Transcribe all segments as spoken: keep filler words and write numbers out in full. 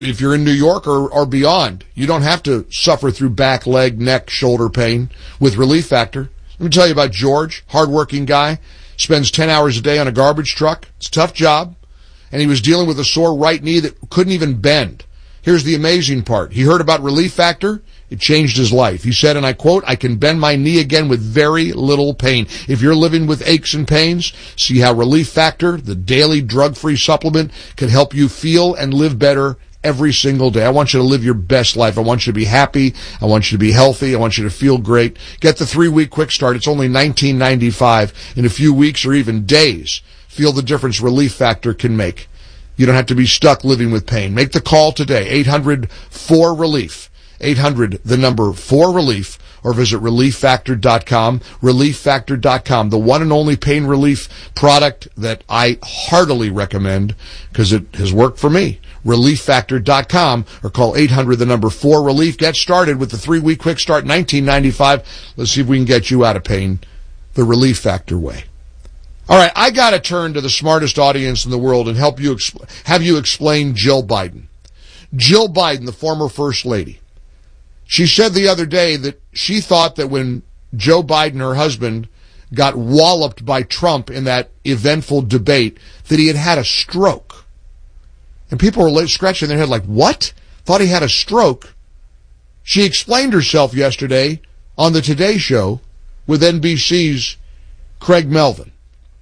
If you're in New York or, or beyond, you don't have to suffer through back, leg, neck, shoulder pain with Relief Factor. Let me tell you about George, hardworking guy, spends ten hours a day on a garbage truck. It's a tough job, and he was dealing with a sore right knee that couldn't even bend. Here's the amazing part. He heard about Relief Factor. It changed his life. He said, and I quote, "I can bend my knee again with very little pain." If you're living with aches and pains, see how Relief Factor, the daily drug-free supplement, can help you feel and live better every single day. I want you to live your best life. I want you to be happy. I want you to be healthy. I want you to feel great. Get the three-week quick start. It's only nineteen ninety-five. In a few weeks or even days, feel the difference Relief Factor can make. You don't have to be stuck living with pain. Make the call today, eight hundred four relief. eight hundred, the number four relief, or visit relief factor dot com, relief factor dot com, the one and only pain relief product that I heartily recommend because it has worked for me. relief factor dot com, or call eight hundred, the number four relief. Get started with the three-week quick start, nineteen ninety-five. Let's see if we can get you out of pain the Relief Factor way. All right, I got to turn to the smartest audience in the world and help you exp- have you explain Jill Biden. Jill Biden, the former First Lady. She said the other day that she thought that when Joe Biden, her husband, got walloped by Trump in that eventful debate, that he had had a stroke. And people were scratching their head like, what? Thought he had a stroke? She explained herself yesterday on the Today Show with N B C's Craig Melvin.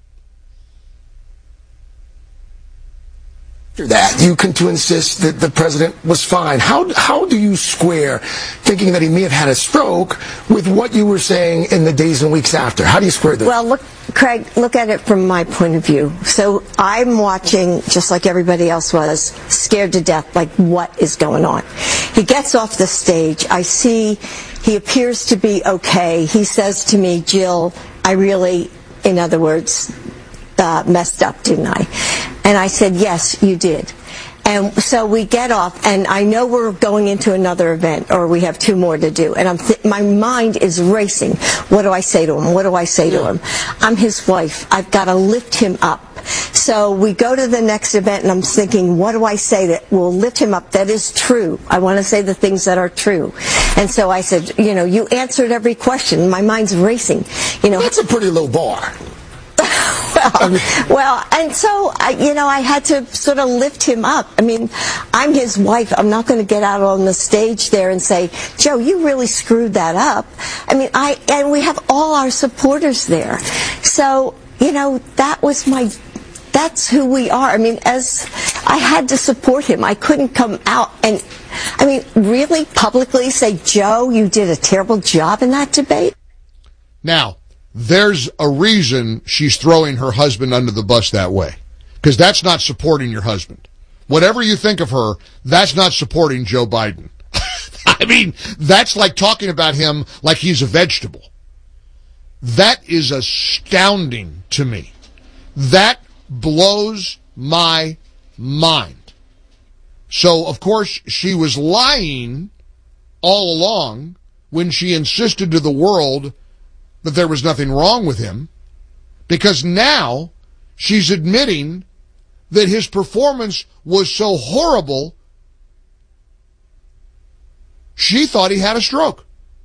That you can to insist that the president was fine. How how do you square thinking that he may have had a stroke with what you were saying in the days and weeks after? How do you square that? Well, look, Craig, look at it from my point of view. So I'm watching, just like everybody else was, scared to death, like what is going on. He gets off the stage. I see he appears to be okay. He says to me, Jill, I really, in other words, uh, messed up, didn't I? And I said, yes, you did. And so we get off, and I know we're going into another event, or we have two more to do. And I'm th- my mind is racing. What do I say to him? What do I say to him? I'm his wife. I've got to lift him up. So we go to the next event, and I'm thinking, what do I say that will lift him up? That is true. I want to say the things that are true. And so I said, you know, you answered every question. My mind's racing. You know, that's a pretty low bar. Well, I mean, well, and so, I, you know, I had to sort of lift him up. I mean, I'm his wife. I'm not going to get out on the stage there and say, Joe, you really screwed that up. I mean, I, and we have all our supporters there. So, you know, that was my, that's who we are. I mean, as I had to support him, I couldn't come out and, I mean, really publicly say, Joe, you did a terrible job in that debate. Now, there's a reason she's throwing her husband under the bus that way. Because that's not supporting your husband. Whatever you think of her, that's not supporting Joe Biden. I mean, that's like talking about him like he's a vegetable. That is astounding to me. That blows my mind. So, of course, she was lying all along when she insisted to the world that there was nothing wrong with him, because now she's admitting that his performance was so horrible, she thought he had a stroke.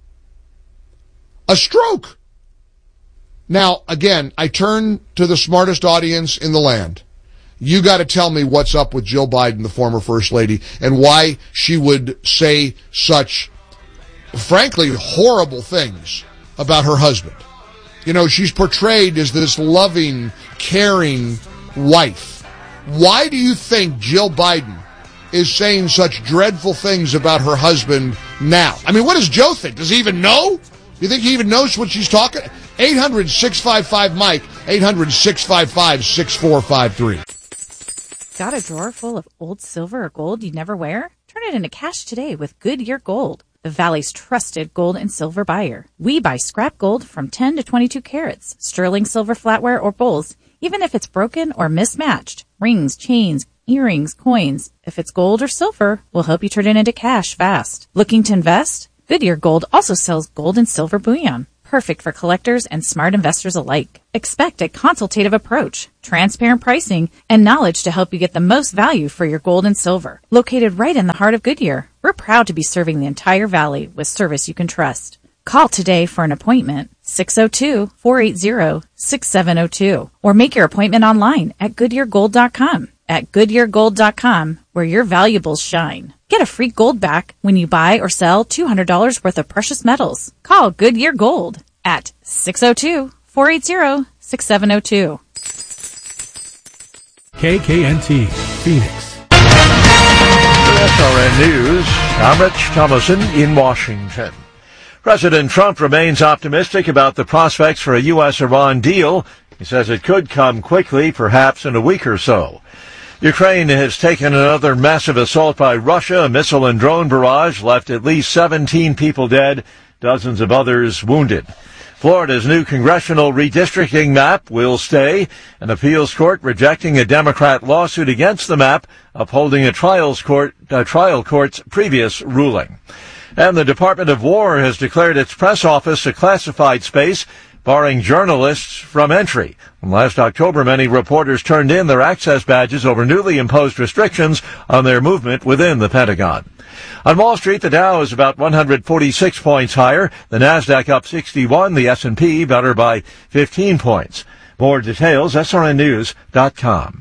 A stroke! Now, again, I turn to the smartest audience in the land. You got to tell me what's up with Jill Biden, the former First Lady, and why she would say such, frankly, horrible things about her husband. You know, she's portrayed as this loving, caring wife. Why do you think Jill Biden is saying such dreadful things about her husband now? I mean, what does Joe think? Does he even know? You think he even knows what she's talking? eight hundred, six five five, Mike, eight hundred, six five five, six four five three. Got a drawer full of old silver or gold you never wear? Turn it into cash today with Goodyear Gold, the Valley's trusted gold and silver buyer. We buy scrap gold from ten to twenty-two carats, sterling silver flatware or bowls, even if it's broken or mismatched. Rings, chains, earrings, coins. If it's gold or silver, we'll help you turn it into cash fast. Looking to invest? Goodyear Gold also sells gold and silver bullion. perfect for collectors and smart investors alike. Expect a consultative approach, transparent pricing, and knowledge to help you get the most value for your gold and silver. Located right in the heart of Goodyear, we're proud to be serving the entire valley with service you can trust. Call today for an appointment, six oh two, four eight zero, six seven oh two, or make your appointment online at goodyear gold dot com. At goodyear gold dot com, where your valuables shine. Get a free gold back when you buy or sell two hundred dollars worth of precious metals. Call Goodyear Gold at six oh two, four eight zero, six seven oh two. K K N T, Phoenix. S R N News, I'm Rich Thomason in Washington. President Trump remains optimistic about the prospects for a U S Iran deal. He says it could come quickly, perhaps in a week or so. Ukraine has taken another massive assault by Russia. A missile and drone barrage left at least seventeen people dead, dozens of others wounded. Florida's new congressional redistricting map will stay. An appeals court rejecting a Democrat lawsuit against the map, upholding a trials court, a trial court's previous ruling. And the Department of War has declared its press office a classified space, barring journalists from entry. Last October, many reporters turned in their access badges over newly imposed restrictions on their movement within the Pentagon. On Wall Street, the Dow is about one hundred forty-six points higher, the Nasdaq up sixty-one, the S and P better by fifteen points. More details, S R N news dot com.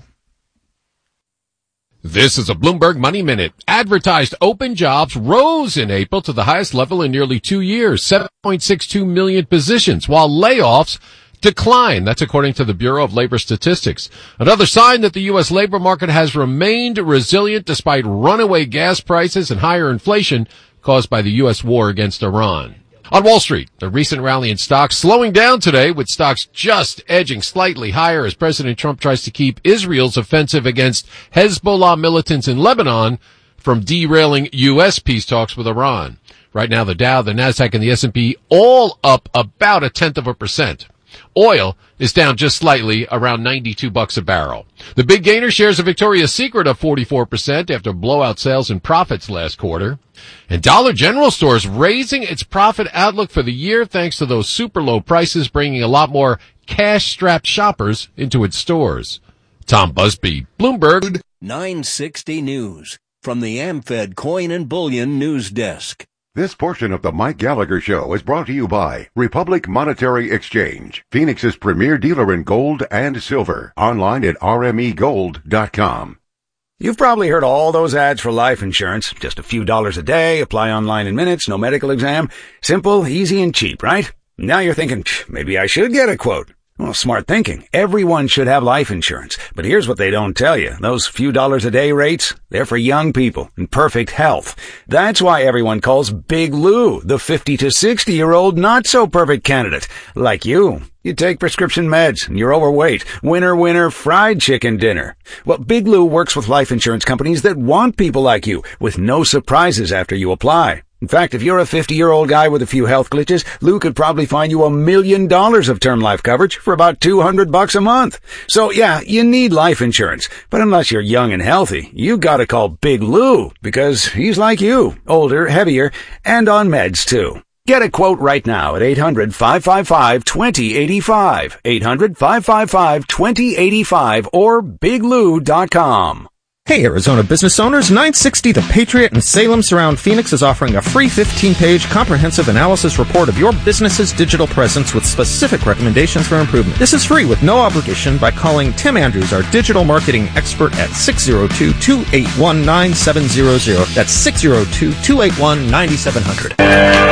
This is a Bloomberg Money Minute. Advertised open jobs rose in April to the highest level in nearly two years, seven point six two million positions, while layoffs declined. That's according to the Bureau of Labor Statistics. Another sign that the U S labor market has remained resilient despite runaway gas prices and higher inflation caused by the U S war against Iran. On Wall Street, the recent rally in stocks slowing down today, with stocks just edging slightly higher as President Trump tries to keep Israel's offensive against Hezbollah militants in Lebanon from derailing U S peace talks with Iran. Right now, the Dow, the Nasdaq, and the S and P all up about a tenth of a percent. Oil is down just slightly, around ninety-two bucks a barrel. The big gainer shares of Victoria's Secret up forty-four percent after blowout sales and profits last quarter. And Dollar General Stores raising its profit outlook for the year thanks to those super low prices, bringing a lot more cash-strapped shoppers into its stores. Tom Busby, Bloomberg. nine sixty News from the AmFed Coin and Bullion News Desk. This portion of the Mike Gallagher Show is brought to you by Republic Monetary Exchange, Phoenix's premier dealer in gold and silver. Online at R M E gold dot com. You've probably heard all those ads for life insurance. Just a few dollars a day, apply online in minutes, no medical exam. Simple, easy, and cheap, right? Now you're thinking, maybe I should get a quote. Well, smart thinking. Everyone should have life insurance. But here's what they don't tell you. Those few dollars a day rates, they're for young people in perfect health. That's why everyone calls Big Lou the fifty to sixty year old not so perfect candidate. Like you. You take prescription meds and you're overweight. Winner, winner, fried chicken dinner. Well, Big Lou works with life insurance companies that want people like you with no surprises after you apply. In fact, if you're a fifty-year-old guy with a few health glitches, Lou could probably find you a million dollars of term life coverage for about two hundred bucks a month. So yeah, you need life insurance. But unless you're young and healthy, you gotta call Big Lou because he's like you, older, heavier, and on meds too. Get a quote right now at eight hundred, five five five, two oh eight five, eight hundred, five five five, two oh eight five, or big lou dot com. Hey, Arizona business owners, nine sixty The Patriot in Salem Surround Phoenix is offering a free fifteen page comprehensive analysis report of your business's digital presence with specific recommendations for improvement. This is free with no obligation by calling Tim Andrews, our digital marketing expert, at six oh two, two eight one, nine seven zero zero. That's six oh two, two eight one, nine seven zero zero.